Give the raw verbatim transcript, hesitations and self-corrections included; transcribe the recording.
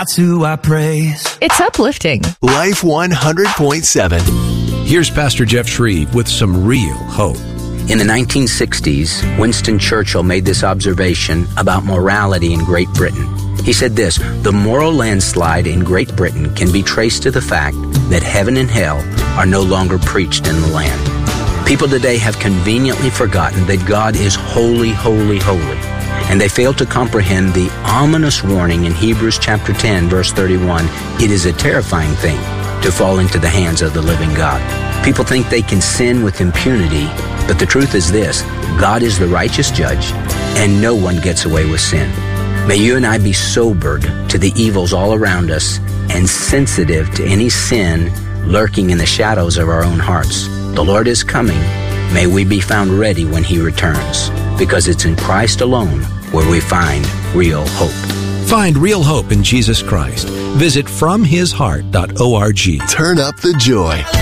That's who I praise. It's uplifting. Life one hundred point seven. Here's Pastor Jeff Shreve with some real hope. In the nineteen sixties, Winston Churchill made this observation about morality in Great Britain. He said this: the moral landslide in Great Britain can be traced to the fact that heaven and hell are no longer preached in the land. People today have conveniently forgotten that God is holy, holy, holy, and they fail to comprehend the ominous warning in Hebrews chapter ten, verse thirty-one. It is a terrifying thing to fall into the hands of the living God. People think they can sin with impunity, but the truth is this: God is the righteous judge, and no one gets away with sin. May you and I be sobered to the evils all around us and sensitive to any sin lurking in the shadows of our own hearts. The Lord is coming. May we be found ready when He returns, because it's in Christ alone where we find real hope. Find real hope in Jesus Christ. Visit from his heart dot org. Turn up the joy.